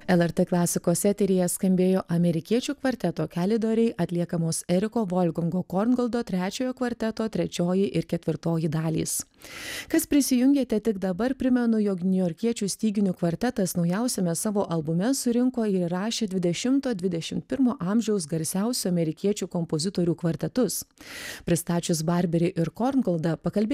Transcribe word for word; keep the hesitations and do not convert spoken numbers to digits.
L R T klasikos eteryje skambėjo amerikiečių kvarteto Kalidoriai atliekamos Eriko Volfgango Korngoldo trečiojo kvarteto trečioji ir ketvirtoji dalys. Kas prisijungėte tik dabar, primenu, jog niujorkiečių styginių kvartetas naujausiame savo albume surinko ir įrašė dvidešimto dvidešimt pirmo amžiaus garsiausių amerikiečių kompozitorių kvartetus. Pristačius Barberį ir Korngoldą, pakalbėsime